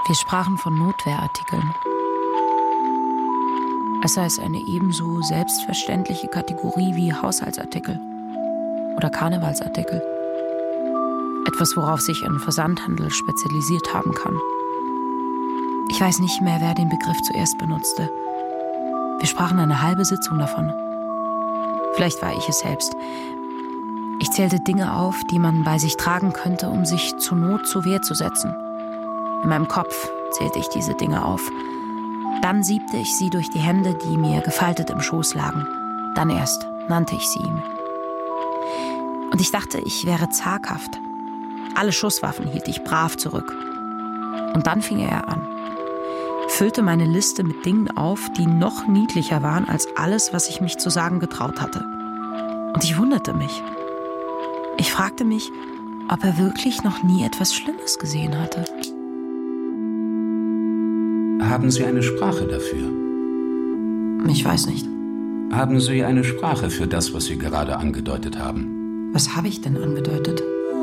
Wir sprachen von Notwehrartikeln. Es sei eine ebenso selbstverständliche Kategorie wie Haushaltsartikel oder Karnevalsartikel. Etwas, worauf sich ein Versandhandel spezialisiert haben kann. Ich weiß nicht mehr, wer den Begriff zuerst benutzte. Wir sprachen eine halbe Sitzung davon. Vielleicht war ich es selbst. Ich zählte Dinge auf, die man bei sich tragen könnte, um sich zur Not zur Wehr zu setzen. In meinem Kopf zählte ich diese Dinge auf. Dann siebte ich sie durch die Hände, die mir gefaltet im Schoß lagen. Dann erst nannte ich sie ihm. Und ich dachte, ich wäre zaghaft. Alle Schusswaffen hielt ich brav zurück. Und dann fing er an. Füllte meine Liste mit Dingen auf, die noch niedlicher waren als alles, was ich mich zu sagen getraut hatte. Und ich wunderte mich. Ich fragte mich, ob er wirklich noch nie etwas Schlimmes gesehen hatte. Haben Sie eine Sprache dafür? Ich weiß nicht. Haben Sie eine Sprache für das, was Sie gerade angedeutet haben? Was habe ich denn angedeutet?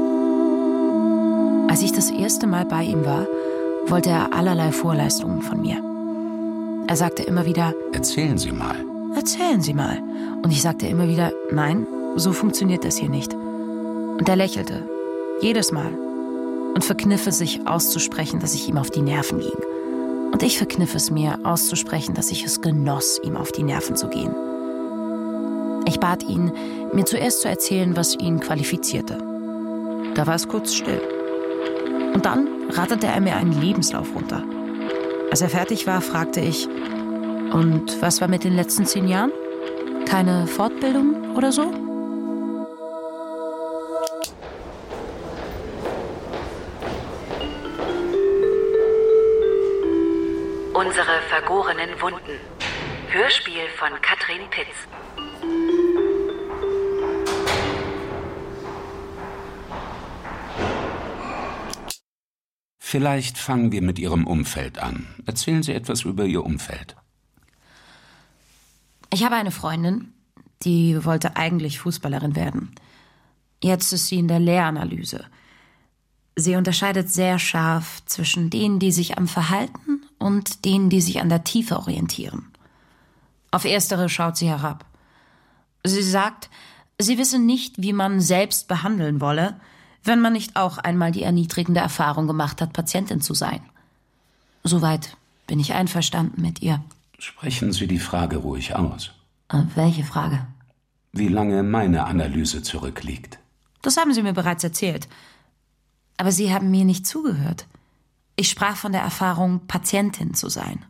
Als ich das erste Mal bei ihm war, wollte er allerlei Vorleistungen von mir. Er sagte immer wieder, erzählen Sie mal. Erzählen Sie mal. Und ich sagte immer wieder, nein, so funktioniert das hier nicht. Und er lächelte, jedes Mal, und verkniff es sich auszusprechen, dass ich ihm auf die Nerven ging. Und ich verkniff es mir auszusprechen, dass ich es genoss, ihm auf die Nerven zu gehen. Ich bat ihn, mir zuerst zu erzählen, was ihn qualifizierte. Da war es kurz still. Und dann ratterte er mir einen Lebenslauf runter. Als er fertig war, fragte ich, und was war mit den letzten 10 Jahren? Keine Fortbildung oder so? Unsere vergorenen Wunden. Hörspiel von Katrin Pitz. Vielleicht fangen wir mit Ihrem Umfeld an. Erzählen Sie etwas über Ihr Umfeld. Ich habe eine Freundin, die wollte eigentlich Fußballerin werden. Jetzt ist sie in der Lehranalyse. Sie unterscheidet sehr scharf zwischen denen, die sich am Verhalten und denen, die sich an der Tiefe orientieren. Auf erstere schaut sie herab. Sie sagt, sie wisse nicht, wie man selbst behandeln wolle, wenn man nicht auch einmal die erniedrigende Erfahrung gemacht hat, Patientin zu sein. Soweit bin ich einverstanden mit ihr. Sprechen Sie die Frage ruhig aus. Welche Frage? Wie lange meine Analyse zurückliegt. Das haben Sie mir bereits erzählt. Aber Sie haben mir nicht zugehört. Ich sprach von der Erfahrung, Patientin zu sein.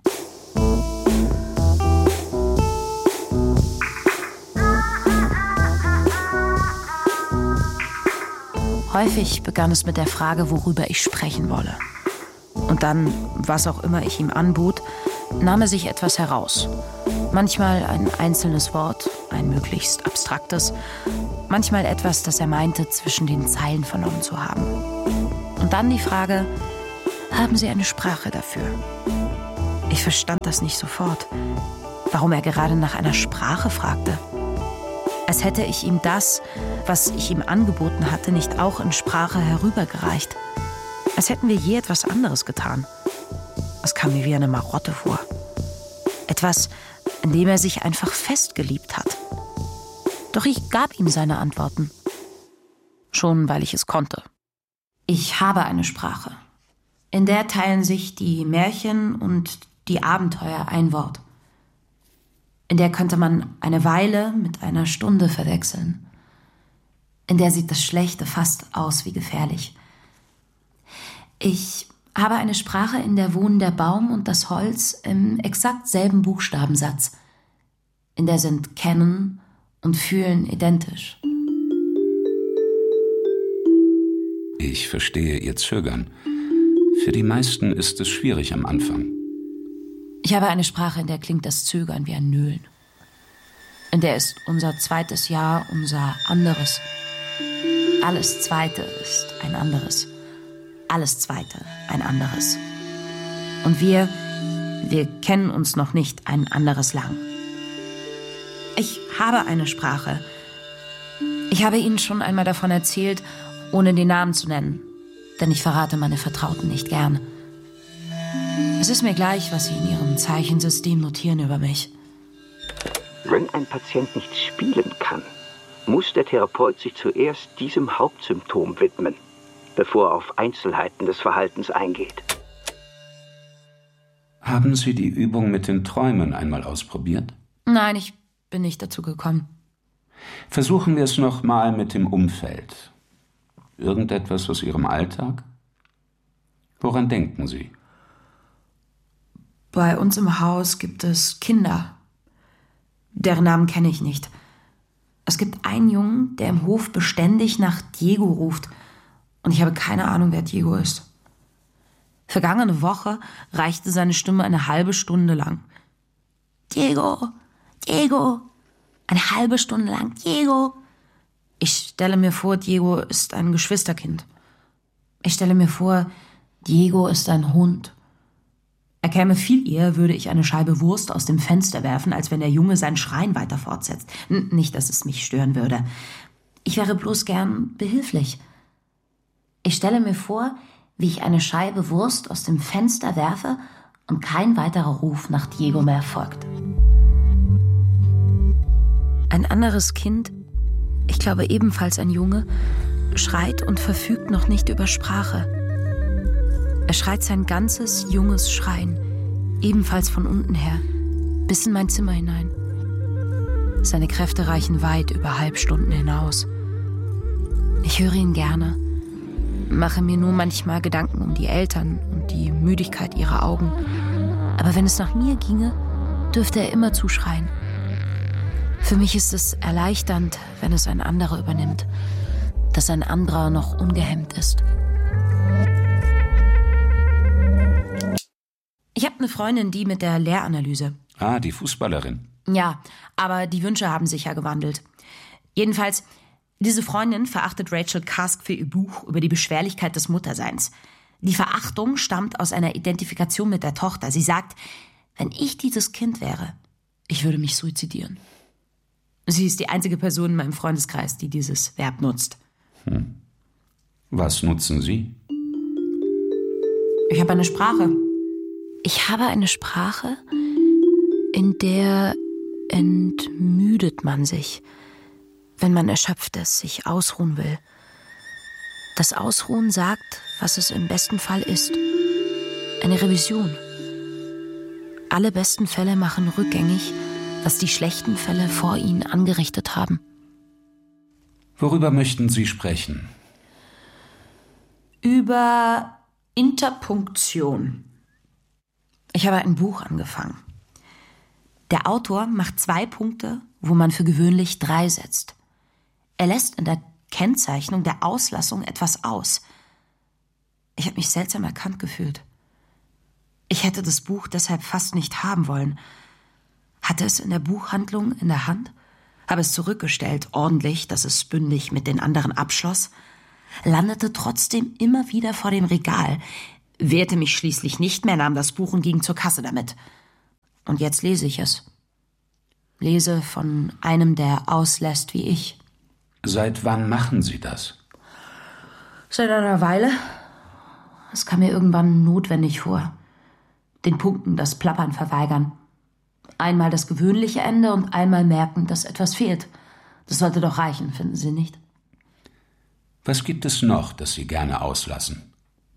Häufig begann es mit der Frage, worüber ich sprechen wolle. Und dann, was auch immer ich ihm anbot, nahm er sich etwas heraus. Manchmal ein einzelnes Wort, ein möglichst abstraktes, manchmal etwas, das er meinte, zwischen den Zeilen vernommen zu haben. Und dann die Frage, haben Sie eine Sprache dafür? Ich verstand das nicht sofort, warum er gerade nach einer Sprache fragte. Als hätte ich ihm das, was ich ihm angeboten hatte, nicht auch in Sprache herübergereicht. Als hätten wir je etwas anderes getan. Es kam mir wie eine Marotte vor. Etwas, in dem er sich einfach festgeliebt hat. Doch ich gab ihm seine Antworten. Schon weil ich es konnte. Ich habe eine Sprache. In der teilen sich die Märchen und die Abenteuer ein Wort. In der könnte man eine Weile mit einer Stunde verwechseln. In der sieht das Schlechte fast aus wie gefährlich. Ich habe eine Sprache, in der wohnen der Baum und das Holz im exakt selben Buchstabensatz. In der sind Kennen und Fühlen identisch. Ich verstehe Ihr Zögern. Für die meisten ist es schwierig am Anfang. Ich habe eine Sprache, in der klingt das Zögern wie ein Nölen. In der ist unser zweites Jahr unser anderes. Alles Zweite ist ein anderes. Alles Zweite ein anderes. Und wir kennen uns noch nicht ein anderes lang. Ich habe eine Sprache. Ich habe Ihnen schon einmal davon erzählt, ohne den Namen zu nennen. Denn ich verrate meine Vertrauten nicht gern. Es ist mir gleich, was Sie in Ihrem Zeichensystem notieren über mich. Wenn ein Patient nicht spielen kann, muss der Therapeut sich zuerst diesem Hauptsymptom widmen, bevor er auf Einzelheiten des Verhaltens eingeht. Haben Sie die Übung mit den Träumen einmal ausprobiert? Nein, ich bin nicht dazu gekommen. Versuchen wir es noch mal mit dem Umfeld. Irgendetwas aus Ihrem Alltag? Woran denken Sie? Bei uns im Haus gibt es Kinder. Deren Namen kenne ich nicht. Es gibt einen Jungen, der im Hof beständig nach Diego ruft. Und ich habe keine Ahnung, wer Diego ist. Vergangene Woche reichte seine Stimme eine halbe Stunde lang. Diego, Diego, eine halbe Stunde lang, Diego. Ich stelle mir vor, Diego ist ein Geschwisterkind. Ich stelle mir vor, Diego ist ein Hund. Er käme viel eher, würde ich eine Scheibe Wurst aus dem Fenster werfen, als wenn der Junge sein Schreien weiter fortsetzt. Nicht, dass es mich stören würde. Ich wäre bloß gern behilflich. Ich stelle mir vor, wie ich eine Scheibe Wurst aus dem Fenster werfe und kein weiterer Ruf nach Diego mehr folgt. Ein anderes Kind, ich glaube ebenfalls ein Junge, schreit und verfügt noch nicht über Sprache. Er schreit sein ganzes junges Schreien, ebenfalls von unten her, bis in mein Zimmer hinein. Seine Kräfte reichen weit über Halbstunden hinaus. Ich höre ihn gerne, mache mir nur manchmal Gedanken um die Eltern und die Müdigkeit ihrer Augen. Aber wenn es nach mir ginge, dürfte er immer zuschreien. Für mich ist es erleichternd, wenn es ein anderer übernimmt, dass ein anderer noch ungehemmt ist. Ich habe eine Freundin, die mit der Lehranalyse. Ah, die Fußballerin. Ja, aber die Wünsche haben sich ja gewandelt. Jedenfalls, diese Freundin verachtet Rachel Cusk für ihr Buch über die Beschwerlichkeit des Mutterseins. Die Verachtung stammt aus einer Identifikation mit der Tochter. Sie sagt, wenn ich dieses Kind wäre, ich würde mich suizidieren. Sie ist die einzige Person in meinem Freundeskreis, die dieses Verb nutzt. Was nutzen Sie? Ich habe eine Sprache. Ich habe eine Sprache, in der entmüdet man sich, wenn man erschöpft ist, sich ausruhen will. Das Ausruhen sagt, was es im besten Fall ist. Eine Revision. Alle besten Fälle machen rückgängig, was die schlechten Fälle vor ihnen angerichtet haben. Worüber möchten Sie sprechen? Über Interpunktion. Ich habe ein Buch angefangen. Der Autor macht 2 Punkte, wo man für gewöhnlich 3 setzt. Er lässt in der Kennzeichnung der Auslassung etwas aus. Ich habe mich seltsam erkannt gefühlt. Ich hätte das Buch deshalb fast nicht haben wollen. Hatte es in der Buchhandlung in der Hand, habe es zurückgestellt, ordentlich, dass es bündig mit den anderen abschloss, landete trotzdem immer wieder vor dem Regal, wehrte mich schließlich nicht mehr, nahm das Buch und ging zur Kasse damit. Und jetzt lese ich es. Lese von einem, der auslässt wie ich. Seit wann machen Sie das? Seit einer Weile. Es kam mir irgendwann notwendig vor. Den Punkten das Plappern verweigern. Einmal das gewöhnliche Ende und einmal merken, dass etwas fehlt. Das sollte doch reichen, finden Sie nicht? Was gibt es noch, das Sie gerne auslassen?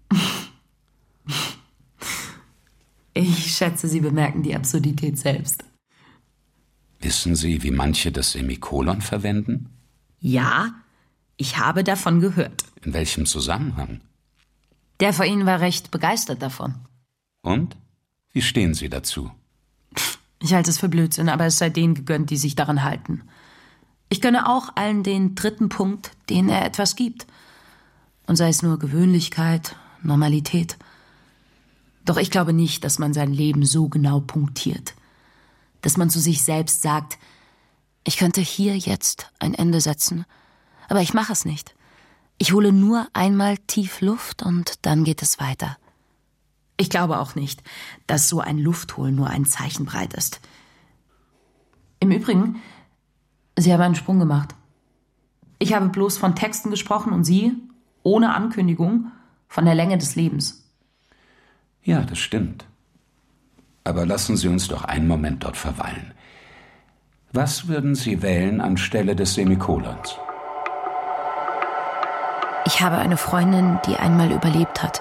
Ich schätze, Sie bemerken die Absurdität selbst. Wissen Sie, wie manche das Semikolon verwenden? Ja, ich habe davon gehört. In welchem Zusammenhang? Der vor Ihnen war recht begeistert davon. Und? Wie stehen Sie dazu? Ich halte es für Blödsinn, aber es sei denen gegönnt, die sich daran halten. Ich gönne auch allen den 3. Punkt, denen er etwas gibt. Und sei es nur Gewöhnlichkeit, Normalität. Doch ich glaube nicht, dass man sein Leben so genau punktiert. Dass man zu sich selbst sagt, ich könnte hier jetzt ein Ende setzen, aber ich mache es nicht. Ich hole nur einmal tief Luft und dann geht es weiter. Ich glaube auch nicht, dass so ein Luftholen nur ein Zeichen breit ist. Im Übrigen, Sie haben einen Sprung gemacht. Ich habe bloß von Texten gesprochen und Sie, ohne Ankündigung, von der Länge des Lebens. Ja, das stimmt. Aber lassen Sie uns doch einen Moment dort verweilen. Was würden Sie wählen anstelle des Semikolons? Ich habe eine Freundin, die einmal überlebt hat.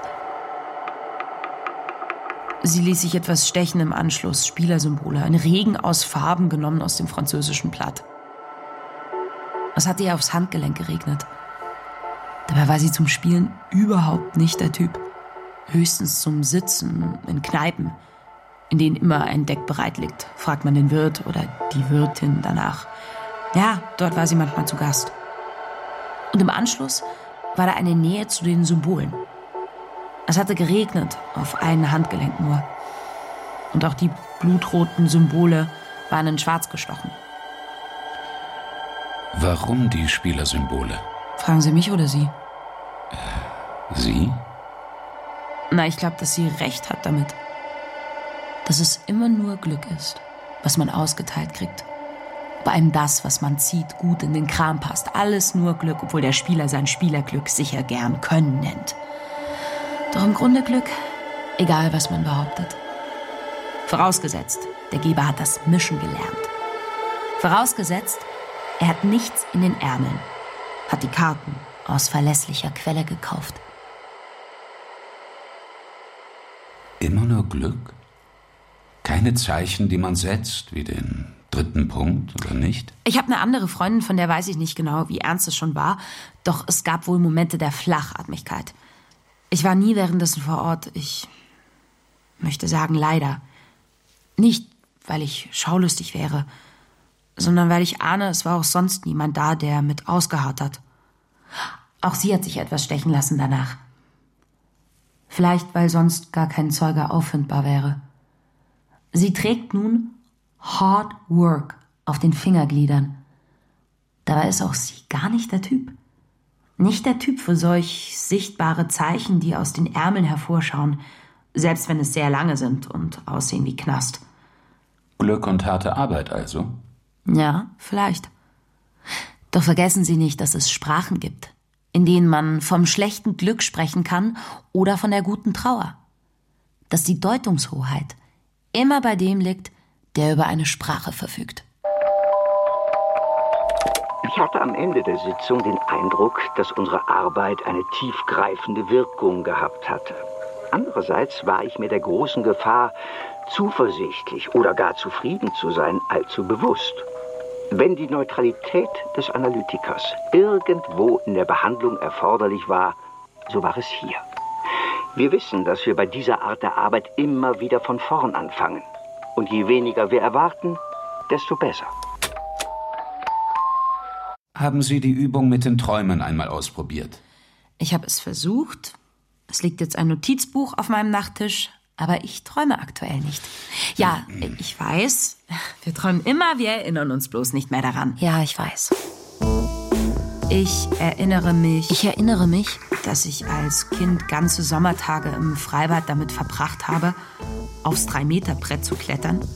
Sie ließ sich etwas stechen im Anschluss, Spielersymbole, ein Regen aus Farben genommen aus dem französischen Blatt. Es hatte ihr aufs Handgelenk geregnet. Dabei war sie zum Spielen überhaupt nicht der Typ. Höchstens zum Sitzen in Kneipen, in denen immer ein Deck bereit liegt, fragt man den Wirt oder die Wirtin danach. Ja, dort war sie manchmal zu Gast. Und im Anschluss war da eine Nähe zu den Symbolen. Es hatte geregnet, auf ein Handgelenk nur. Und auch die blutroten Symbole waren in Schwarz gestochen. Warum die Spielersymbole? Fragen Sie mich oder Sie? Sie? Na, ich glaube, dass sie recht hat damit. Dass es immer nur Glück ist, was man ausgeteilt kriegt. Bei einem das, was man zieht, gut in den Kram passt. Alles nur Glück, obwohl der Spieler sein Spielerglück sicher gern Können nennt. Doch im Grunde Glück, egal was man behauptet. Vorausgesetzt, der Geber hat das Mischen gelernt. Vorausgesetzt, er hat nichts in den Ärmeln, hat die Karten aus verlässlicher Quelle gekauft. Immer nur Glück? Keine Zeichen, die man setzt, wie den 3. Punkt, oder nicht? Ich habe eine andere Freundin, von der weiß ich nicht genau, wie ernst es schon war. Doch es gab wohl Momente der Flachatmigkeit. Ich war nie währenddessen vor Ort. Ich möchte sagen, leider. Nicht, weil ich schaulustig wäre, sondern weil ich ahne, es war auch sonst niemand da, der mit ausgeharrt hat. Auch sie hat sich etwas stechen lassen danach. Vielleicht, weil sonst gar kein Zeuge auffindbar wäre. Sie trägt nun Hard Work auf den Fingergliedern. Dabei ist auch sie gar nicht der Typ. Nicht der Typ für solch sichtbare Zeichen, die aus den Ärmeln hervorschauen, selbst wenn es sehr lange sind und aussehen wie Knast. Glück und harte Arbeit also? Ja, vielleicht. Doch vergessen Sie nicht, dass es Sprachen gibt, in denen man vom schlechten Glück sprechen kann oder von der guten Trauer. Dass die Deutungshoheit immer bei dem liegt, der über eine Sprache verfügt. Ich hatte am Ende der Sitzung den Eindruck, dass unsere Arbeit eine tiefgreifende Wirkung gehabt hatte. Andererseits war ich mir der großen Gefahr, zuversichtlich oder gar zufrieden zu sein, allzu bewusst. Wenn die Neutralität des Analytikers irgendwo in der Behandlung erforderlich war, so war es hier. Wir wissen, dass wir bei dieser Art der Arbeit immer wieder von vorn anfangen. Und je weniger wir erwarten, desto besser. Haben Sie die Übung mit den Träumen einmal ausprobiert? Ich habe es versucht. Es liegt jetzt ein Notizbuch auf meinem Nachttisch, aber ich träume aktuell nicht. Ja, ich weiß, wir träumen immer, wir erinnern uns bloß nicht mehr daran. Ja, ich weiß. Ich erinnere mich, dass ich als Kind ganze Sommertage im Freibad damit verbracht habe, aufs 3-Meter-Brett zu klettern